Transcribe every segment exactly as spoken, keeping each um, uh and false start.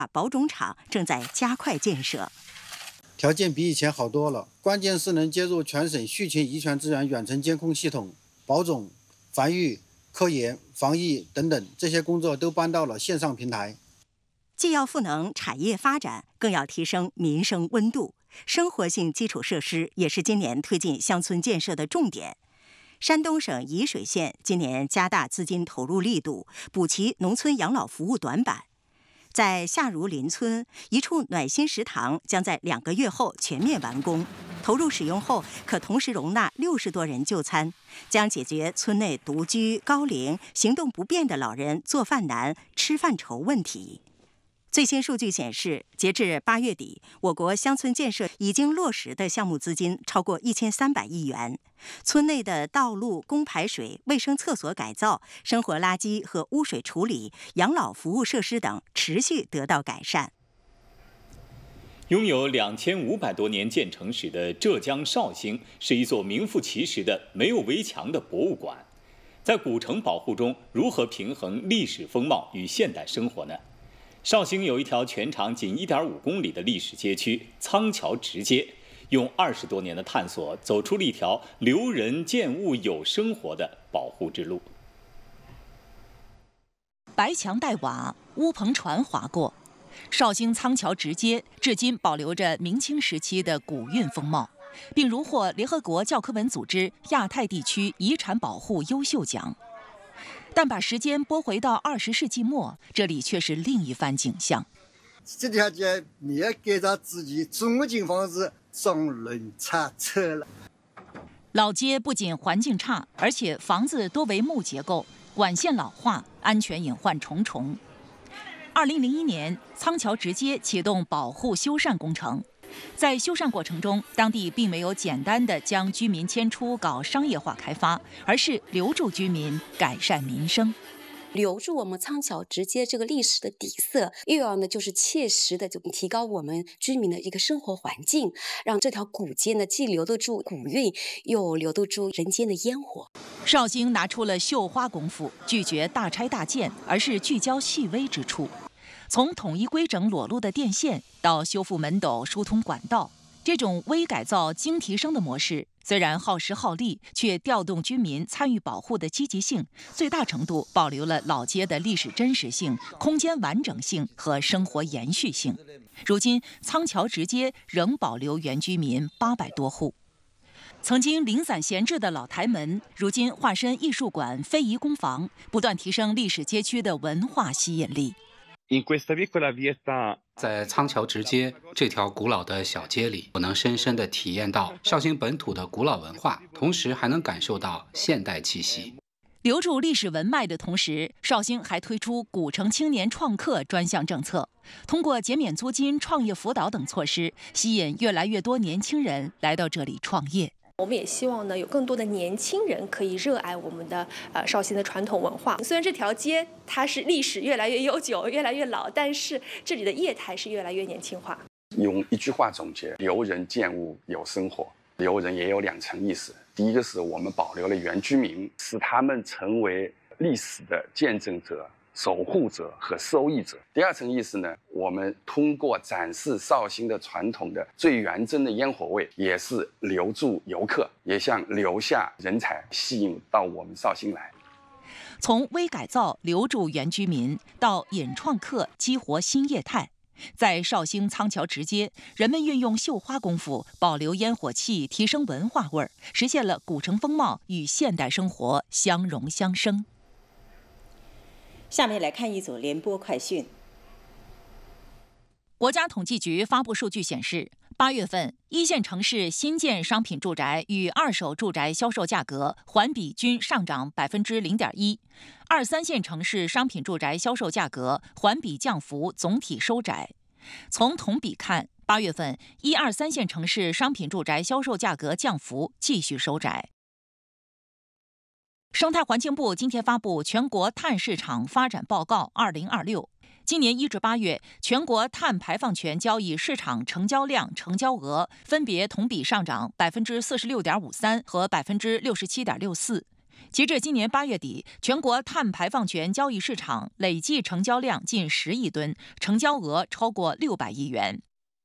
保种厂正在加快建设。 条件比以前好多了，关键是能接入全省畜禽遗传资源远程监控系统，保种、繁育、科研、防疫等等这些工作都搬到了线上平台。 既要赋能产业发展，更要提升民生温度。生活性基础设施也是今年推进乡村建设的重点。山东省沂水县今年加大资金投入力度，补齐农村养老服务短板。在夏如林村，一处暖心食堂将在两个月后全面完工。投入使用后，可同时容纳六十多人就餐，将解决村内独居、高龄、行动不便的老人做饭难、吃饭愁问题。最新数据显示，截至八月底，我国乡村建设已经落实的项目资金超过一千三百亿元。村内的道路、供排水、卫生厕所改造、生活垃圾和污水处理、养老服务设施等持续得到改善。 拥有两千五百多年建成史的浙江绍兴是一座名副其实的没有围墙的博物馆。在古城保护中，如何平衡历史风貌与现代生活呢？绍兴有一条全长仅 一点五公里的历史街区仓桥直街，用二十多年的探索，走出了一条留人见物有生活的保护之路。 白墙带瓦，乌篷船划过，绍兴仓桥直街至今保留着明清时期的古韵风貌，并荣获联合国教科文组织亚太地区遗产保护优秀奖。但把时间拨回到二十世纪末，这里却是另一番景象。 这条街你要给他自己中景房子装轮叉车了。 老街不仅环境差，而且房子多为木结构，管线老化，安全隐患重重。二零零一年，仓桥直街启动保护修缮工程。在修缮过程中，当地并没有简单的将居民迁出搞商业化开发，而是留住居民，改善民生。 留住我们仓桥直街这个历史的底色，又要呢就是切实的就提高我们居民的一个生活环境，让这条古街呢既留得住古韵，又留得住人间的烟火。 绍兴拿出了绣花功夫，拒绝大拆大建，而是聚焦细微之处。从统一规整裸露的电线到修复门斗、疏通管道，这种微改造精提升的模式，虽然耗时耗力，却调动居民参与保护的积极性，最大程度保留了老街的历史真实性、空间完整性和生活延续性。如今，仓桥直街仍保留原居民八百多户。曾经零散闲置的老台门，如今化身艺术馆、非遗工坊，不断提升历史街区的文化吸引力。 在仓桥直街这条古老的小街里，我能深深地体验到绍兴本土的古老文化，同时还能感受到现代气息。 留住历史文脉的同时，绍兴还推出古城青年创客专项政策，通过减免租金、创业辅导等措施，吸引越来越多年轻人来到这里创业。 我们也希望呢，有更多的年轻人可以热爱我们的呃绍兴的传统文化。虽然这条街它是历史越来越悠久、越来越老，但是这里的业态是越来越年轻化。 用一句话总结：留人见物有生活。留人也有两层意思，第一个是我们保留了原居民，使他们成为历史的见证者、守护者和受益者。第二层意思呢，我们通过展示绍兴的传统的最原真的烟火味，也是留住游客，也像留下人才，吸引到我们绍兴来。 从微改造留住原居民，到引创客激活新业态，在绍兴仓桥直街，人们运用绣花功夫，保留烟火气，提升文化味儿，实现了古城风貌与现代生活相融相生。 下面来看一组联播快讯。 国家统计局发布数据显示，八月份一线城市新建商品住宅与二手住宅销售价格环比均上涨百分之零点一，二三线城市商品住宅销售价格环比降幅总体收窄。从同比看，八月份一二三线城市商品住宅销售价格降幅继续收窄。生态环境部今天发布《全国碳市场发展报告二零二六》，今年一至八月，全国碳排放权交易市场成交量、成交额分别同比上涨百分之四十六点五三和百分之六十七点六四。 截至今年八月底，全国碳排放权交易市场累计成交量近十亿吨，成交额超过六百亿元。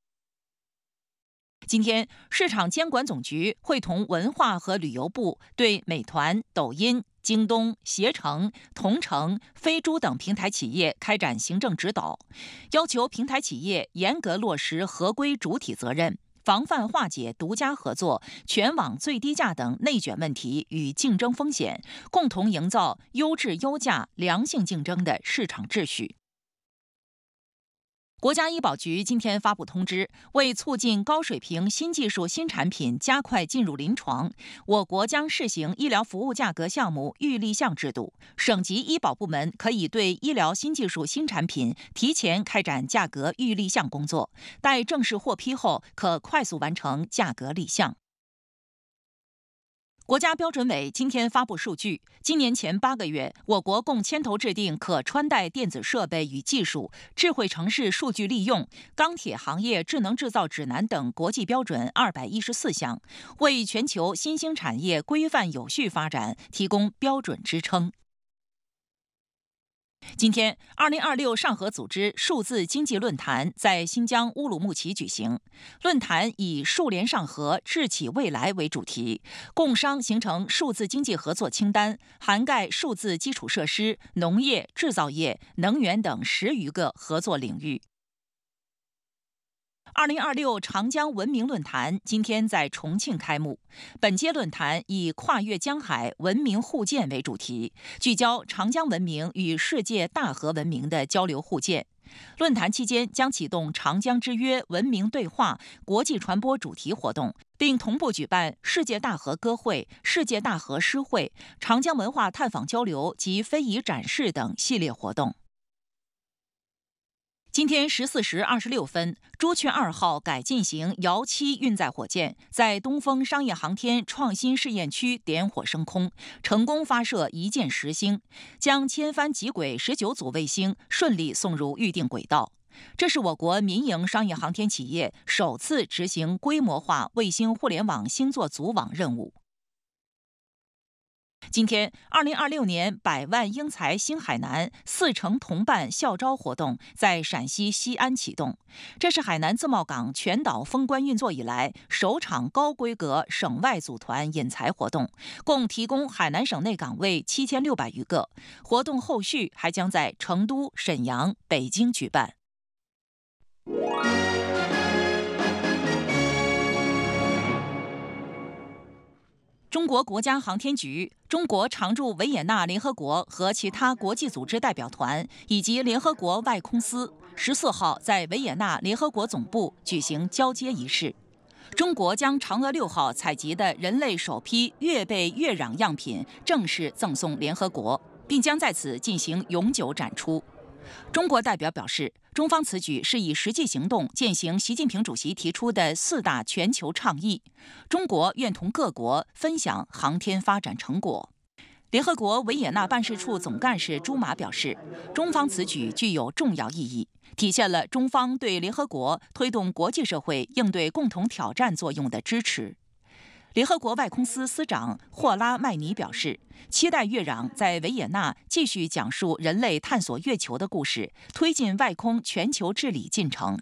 今天，市场监管总局会同文化和旅游部对美团、抖音、京东、携程、同城、飞猪等平台企业开展行政指导，要求平台企业严格落实合规主体责任，防范化解独家合作、全网最低价等内卷问题与竞争风险，共同营造优质优价、良性竞争的市场秩序。国家医保局今天发布通知，为促进高水平新技术新产品加快进入临床，我国将试行医疗服务价格项目预立项制度，省级医保部门可以对医疗新技术新产品提前开展价格预立项工作，待正式获批后，可快速完成价格立项。国家标准委今天发布数据，今年前八个月，我国共牵头制定可穿戴电子设备与技术、智慧城市数据利用、钢铁行业智能制造指南等国际标准二百一十四项，为全球新兴产业规范有序发展提供标准支撑。今天，二零二六上合组织数字经济论坛在新疆乌鲁木齐举行。论坛以“数联上合，智启未来”为主题，共商形成数字经济合作清单，涵盖数字基础设施、农业、制造业、能源等十余个合作领域。二零二六长江文明论坛今天在重庆开幕。本届论坛以跨越江海、文明互鉴为主题，聚焦长江文明与世界大河文明的交流互鉴。论坛期间将启动长江之约文明对话国际传播主题活动，并同步举办世界大河歌会、世界大河诗会、长江文化探访交流及非遗展示等系列活动。今天十四时二十六分，朱雀二号改进型遥七运载火箭在东风商业航天创新试验区点火升空，成功发射一箭十星，将千帆极轨十九组卫星顺利送入预定轨道。这是我国民营商业航天企业首次执行规模化卫星互联网星座组网任务。今天，二零二六年百万英才星海南四城同伴校招活动在陕西西安启动，这是海南自贸港全岛封关运作以来首场高规格省外组团引才活动，共提供海南省内岗位七千六百余个。活动后续还将在成都、沈阳、北京举办。中国国家航天局、中国常驻维也纳联合国和其他国际组织代表团以及联合国外空司十四号在维也纳联合国总部举行交接仪式。中国将嫦娥六号采集的人类首批月背月壤样品正式赠送联合国，并将在此进行永久展出。中国代表表示，中方此举是以实际行动践行习近平主席提出的四大全球倡议，中国愿同各国分享航天发展成果。联合国维也纳办事处总干事朱马表示，中方此举具有重要意义，体现了中方对联合国推动国际社会应对共同挑战作用的支持。联合国外空司司长霍拉麦尼表示，期待月壤在维也纳继续讲述人类探索月球的故事，推进外空全球治理进程。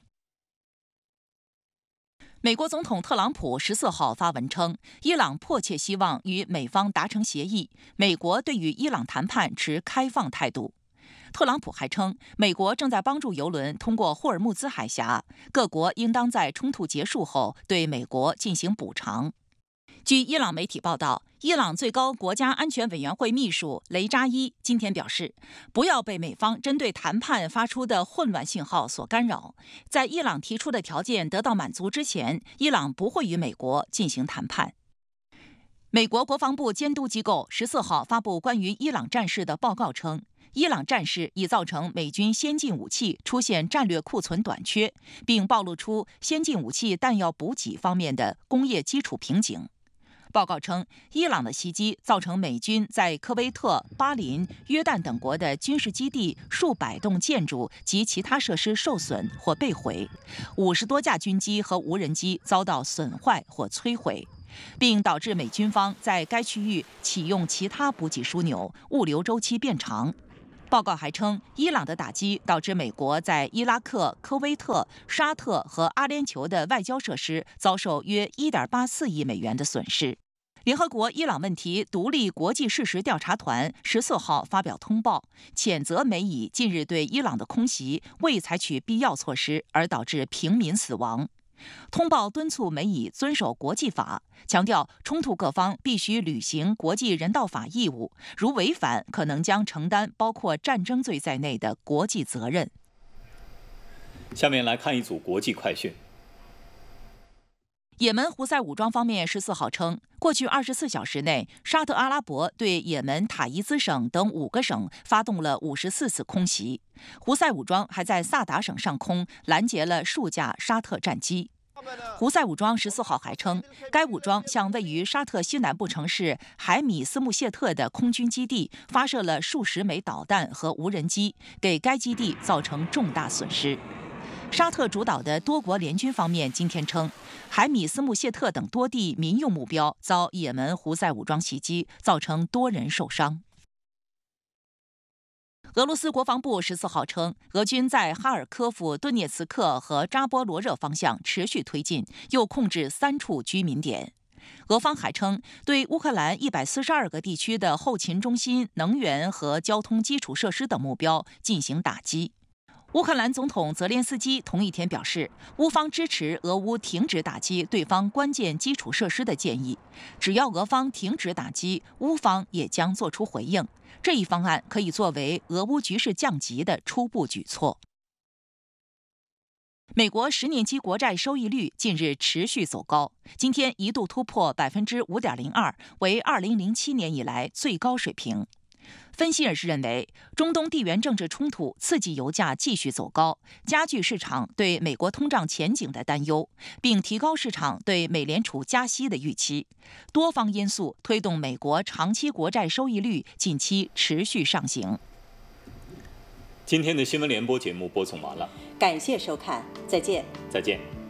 美国总统特朗普十四号发文称，伊朗迫切希望与美方达成协议，美国对与伊朗谈判持开放态度。特朗普还称，美国正在帮助油轮通过霍尔木兹海峡，各国应当在冲突结束后对美国进行补偿。据伊朗媒体报道，伊朗最高国家安全委员会秘书雷扎伊今天表示，不要被美方针对谈判发出的混乱信号所干扰。在伊朗提出的条件得到满足之前，伊朗不会与美国进行谈判。美国国防部监督机构十四号发布关于伊朗战事的报告称，伊朗战事已造成美军先进武器出现战略库存短缺，并暴露出先进武器弹药补给方面的工业基础瓶颈。报告称，伊朗的袭击造成美军在科威特、巴林、约旦等国的军事基地数百栋建筑及其他设施受损或被毁，五十多架军机和无人机遭到损坏或摧毁。 并导致美军方在该区域启用其他补给枢纽，物流周期变长。报告还称，伊朗的打击导致美国在伊拉克、科威特、沙特和阿联酋的外交设施遭受约 一点八四亿美元的损失。联合国伊朗问题独立国际事实调查团十四号发表通报，谴责美以近日对伊朗的空袭未采取必要措施而导致平民死亡。通报敦促美以遵守国际法，强调冲突各方必须履行国际人道法义务，如违反可能将承担包括战争罪在内的国际责任。 下面来看一组国际快讯。 也门胡塞武装方面十四号称，过去二十四小时内，沙特阿拉伯对也门塔伊兹省等五个省发动了五十四次空袭。胡塞武装还在萨达省上空拦截了数架沙特战机。胡塞武装十四号还称，该武装向位于沙特西南部城市海米斯穆谢特的空军基地发射了数十枚导弹和无人机，给该基地造成重大损失。沙特主导的多国联军方面今天称，海米斯穆谢特等多地民用目标遭也门胡塞武装袭击，造成多人受伤。俄罗斯国防部十四号称，俄军在哈尔科夫、顿涅茨克和扎波罗热方向持续推进，又控制三处居民点。俄方还称，对乌克兰一百四十二个地区的后勤中心、能源和交通基础设施等目标进行打击。乌克兰总统泽连斯基同一天表示，乌方支持俄乌停止打击对方关键基础设施的建议，只要俄方停止打击，乌方也将作出回应。这一方案可以作为俄乌局势降级的初步举措。美国十年期国债收益率近日持续走高，今天一度突破百分之五点零二，为二零零七年以来最高水平。分析人士认为，中东地缘政治冲突刺激油价继续走高，加剧市场对美国通胀前景的担忧，并提高市场对美联储加息的预期。多方因素推动美国长期国债收益率近期持续上行。 今天的新闻联播节目播送完了， 感谢收看，再见。 再见。